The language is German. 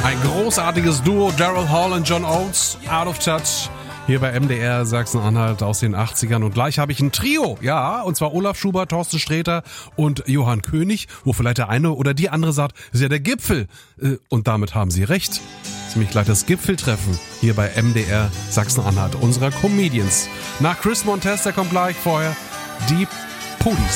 Ein großartiges Duo, Daryl Hall und John Oates, Out of Touch. Hier bei MDR Sachsen-Anhalt aus den 80ern. Und gleich habe ich ein Trio, ja, und zwar Olaf Schubert, Thorsten Sträter und Johann König, wo vielleicht der eine oder die andere sagt, ist ja der Gipfel. Und damit haben sie recht. Das ist nämlich gleich das Gipfeltreffen hier bei MDR Sachsen-Anhalt, unserer Comedians. Nach Chris Montez, der kommt gleich, vorher die Pudis.